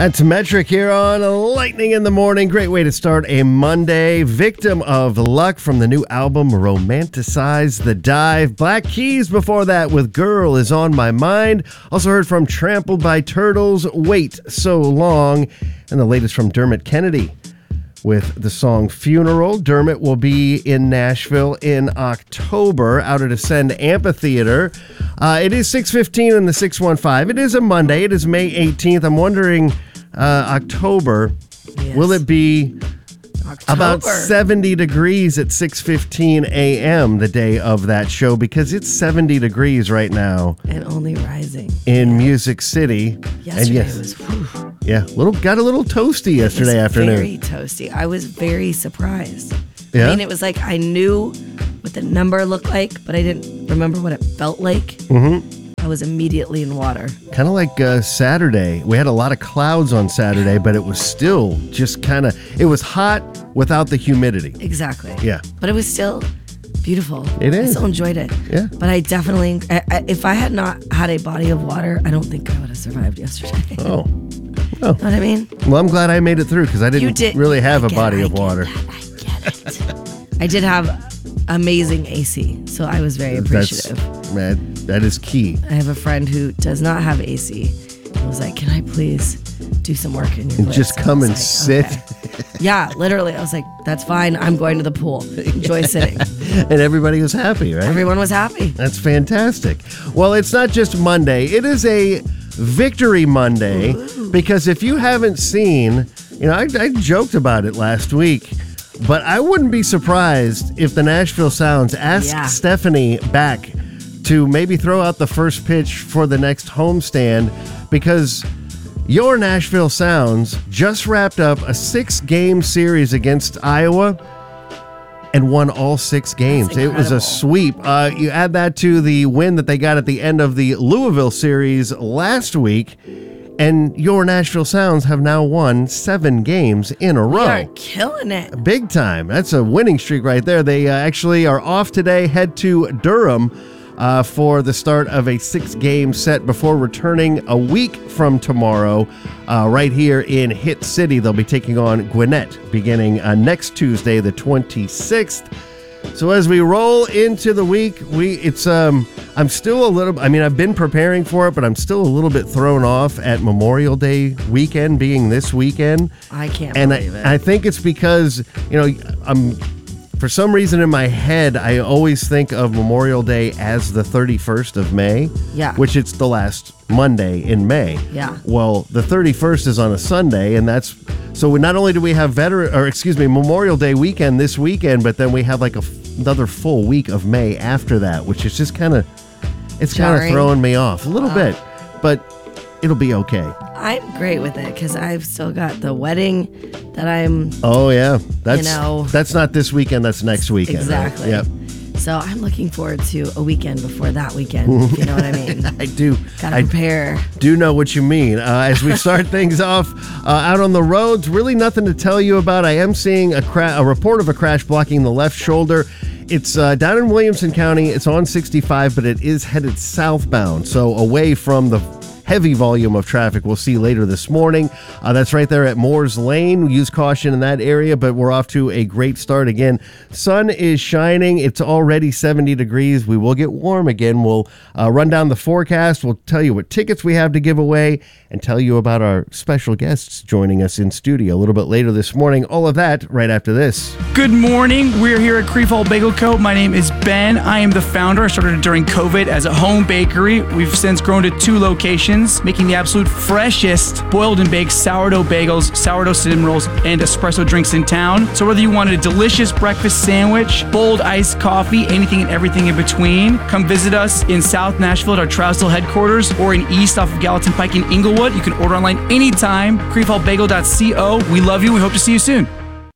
That's Metric here on Lightning in the Morning. Great way to start a Monday. Victim of Luck from the new album Romanticize the Dive. Black Keys before that with Girl Is On My Mind. Also heard from Trampled by Turtles, Wait So Long. And the latest from Dermot Kennedy with the song Funeral. Dermot will be in Nashville in October out at Ascend Amphitheater. It is 6:15 in the 615. It is a Monday. It is May 18th. I'm wondering, October, yes. Will it be about 70 degrees at 6:15 a.m. the day of that show? Because it's 70 degrees right now. And only rising. In Music City. Yesterday was, whew. Yeah, got a little toasty yesterday afternoon. Very toasty. I was very surprised. Yeah? I mean, it was like I knew what the number looked like, but I didn't remember what it felt like. Mm-hmm. I was immediately in water. Kind of like Saturday. We had a lot of clouds on Saturday, but it was still just kind of, it was hot without the humidity. Exactly. Yeah. But it was still beautiful. It is. I still enjoyed it. Yeah. But I definitely, if I had not had a body of water, I don't think I would have survived yesterday. Oh. Know what I mean? Well, I'm glad I made it through because I didn't really have a body of water. I get it. I did have amazing AC, so I was very appreciative. That is key. I have a friend who does not have AC. I was like, can I please do some work in your place? Just come and sit. Okay. Yeah, literally. I was like, that's fine. I'm going to the pool. Enjoy sitting. And everybody was happy, right? Everyone was happy. That's fantastic. Well, it's not just Monday. It is a Victory Monday. Ooh. Because if you haven't seen, I joked about it last week, but I wouldn't be surprised if the Nashville Sounds asked Stephanie back to maybe throw out the first pitch for the next homestand, because your Nashville Sounds just wrapped up a 6-game series against Iowa and won all 6 games. It was a sweep. You add that to the win that they got at the end of the Louisville series last week, and your Nashville Sounds have now won 7 games in a row. They are killing it. Big time. That's a winning streak right there. They actually are off today, head to Durham for the start of a 6-game set before returning a week from tomorrow right here in Hit City. They'll be taking on Gwinnett beginning next Tuesday, the 26th. So as we roll into the week, I'm still a little, I've been preparing for it, but I'm still a little bit thrown off at Memorial Day weekend being this weekend. I can't believe it. I think it's because, for some reason in my head, I always think of Memorial Day as the 31st of May. Yeah. Which it's the last Monday in May. Yeah. Well, the 31st is on a Sunday, and so not only do we have Memorial Day weekend this weekend, but then we have like another full week of May after that, which is just kind of throwing me off a little bit, but it'll be okay. I'm great with it because I've still got the wedding that I'm. Oh yeah, that's not this weekend. That's next weekend. Exactly. Right? Yep. So I'm looking forward to a weekend before that weekend. If you know what I mean? I do. Gotta prepare. Do know what you mean. As we start things off out on the roads, really nothing to tell you about. I am seeing a report of a crash blocking the left shoulder. It's down in Williamson County. It's on 65, but it is headed southbound, so away from the heavy volume of traffic we'll see later this morning. That's right there at Moore's Lane. Use caution in that area, but we're off to a great start again. Sun is shining. It's already 70 degrees. We will get warm again. We'll run down the forecast. We'll tell you what tickets we have to give away and tell you about our special guests joining us in studio a little bit later this morning. All of that right after this. Good morning. We're here at Creefall Bagel Co. My name is Ben. I am the founder. I started during COVID as a home bakery. We've since grown to 2 locations, making the absolute freshest boiled and baked sourdough bagels, sourdough cinnamon rolls, and espresso drinks in town. So whether you wanted a delicious breakfast sandwich, bold iced coffee, anything and everything in between, come visit us in South Nashville at our Trousdale headquarters or in East off of Gallatin Pike in Inglewood. You can order online anytime, creefallbagel.co. We love you. We hope to see you soon.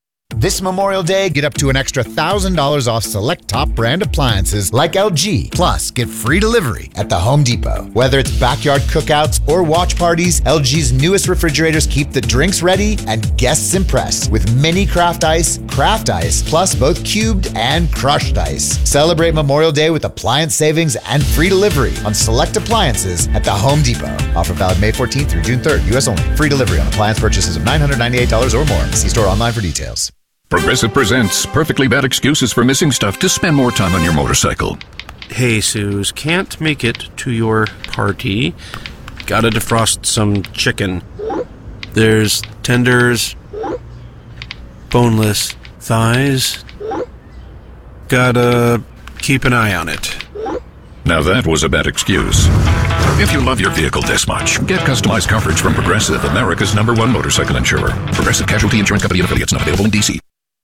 This Memorial Day, get up to an extra $1,000 off select top brand appliances like LG. Plus, get free delivery at the Home Depot. Whether it's backyard cookouts or watch parties, LG's newest refrigerators keep the drinks ready and guests impressed with mini craft ice, plus both cubed and crushed ice. Celebrate Memorial Day with appliance savings and free delivery on select appliances at the Home Depot. Offer valid May 14th through June 3rd, U.S. only. Free delivery on appliance purchases of $998 or more. See store online for details. Progressive presents perfectly bad excuses for missing stuff to spend more time on your motorcycle. Hey, Suze, can't make it to your party. Gotta defrost some chicken. There's tenders, boneless thighs. Gotta keep an eye on it. Now that was a bad excuse. If you love your vehicle this much, get customized coverage from Progressive, America's #1 motorcycle insurer. Progressive Casualty Insurance Company and affiliates, not available in D.C.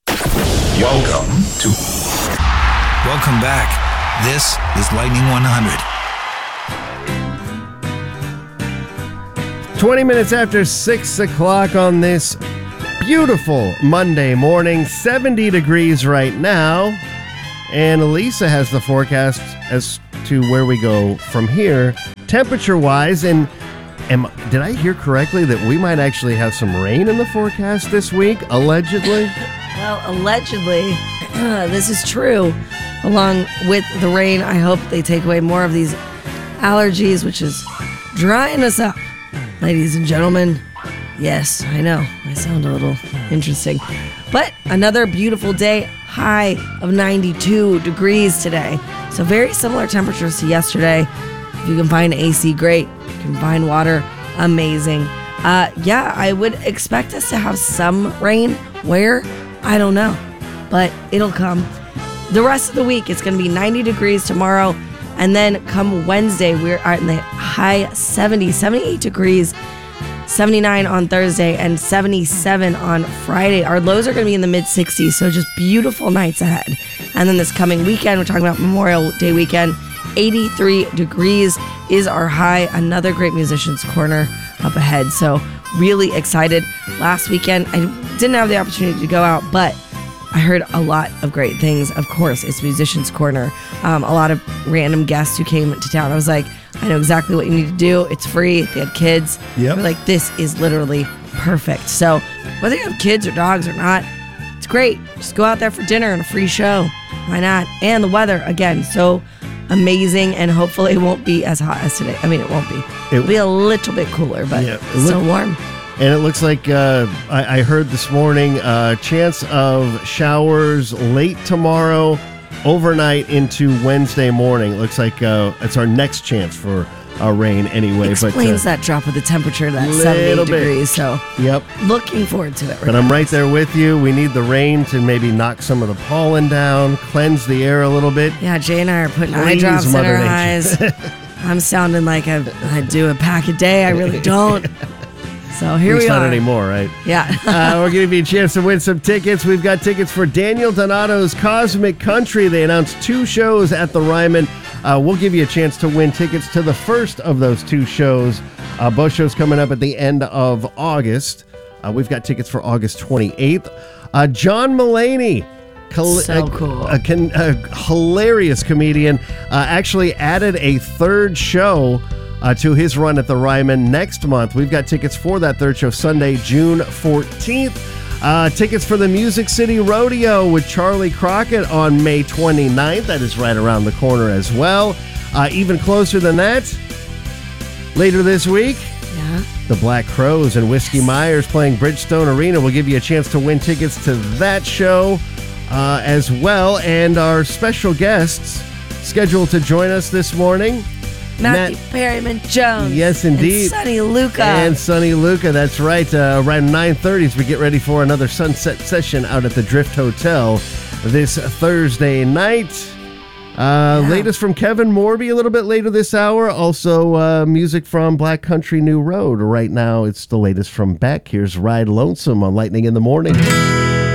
Welcome back. This is Lightning 100. 20 minutes after 6 o'clock on this beautiful Monday morning, 70 degrees right now. And Lisa has the forecast as to where we go from here, temperature-wise. And did I hear correctly that we might actually have some rain in the forecast this week, allegedly? Well, allegedly, this is true. Along with the rain, I hope they take away more of these allergies, which is drying us up. Ladies and gentlemen, yes, I know, I sound a little interesting. But another beautiful day, high of 92 degrees today. So very similar temperatures to yesterday. If you can find AC, great. If you can find water, amazing. I would expect us to have some rain. Where? I don't know. But it'll come. The rest of the week, it's going to be 90 degrees tomorrow. And then come Wednesday, we're in the high 70s, 78 degrees, 79 on Thursday, and 77 on Friday. Our lows are going to be in the mid-60s, so just beautiful nights ahead. And then this coming weekend, we're talking about Memorial Day weekend, 83 degrees is our high. Another great musician's corner up ahead. So really excited. Last weekend, I didn't have the opportunity to go out, but I heard a lot of great things. Of course, it's Musician's Corner. A lot of random guests who came to town. I was like, I know exactly what you need to do. It's free. They had kids. Yep. We're like, this is literally perfect. So whether you have kids or dogs or not, it's great. Just go out there for dinner and a free show. Why not? And the weather, again, so amazing, and hopefully it won't be as hot as today. I mean, it won't be. It'll be a little bit cooler, but still warm. And it looks like I heard this morning chance of showers late tomorrow, overnight into Wednesday morning. It looks like it's our next chance for rain anyway. Explains that drop of the temperature, that 78 degrees. So yep, looking forward to it. But I'm right there with you. We need the rain to maybe knock some of the pollen down, cleanse the air a little bit. Yeah, Jay and I are putting eye drops in our eyes. I'm sounding like I do a pack a day. I really don't. So here we are. Not anymore, right? Yeah. We're going to give you a chance to win some tickets. We've got tickets for Daniel Donato's Cosmic Country. They announced 2 shows at the Ryman. We'll give you a chance to win tickets to the first of those 2 shows. Both shows coming up at the end of August. We've got tickets for August 28th. John Mulaney. So cool. A hilarious comedian. Actually added a 3rd show to his run at the Ryman next month. We've got tickets for that 3rd show, Sunday, June 14th. Tickets for the Music City Rodeo with Charlie Crockett on May 29th. That is right around the corner as well. Even closer than that, later this week, the Black Crowes and Whiskey Myers playing Bridgestone Arena. We'll give you a chance to win tickets to that show as well. And our special guests scheduled to join us this morning, Matthew Perryman Jones. Yes, indeed. And Sonny Luca. And Sonny Luca, that's right. Around 9:30 as we get ready for another sunset session out at the Drift Hotel this Thursday night. Latest from Kevin Morby a little bit later this hour. Also, music from Black Country New Road. Right now, it's the latest from Beck. Here's Ride Lonesome on Lightning in the Morning.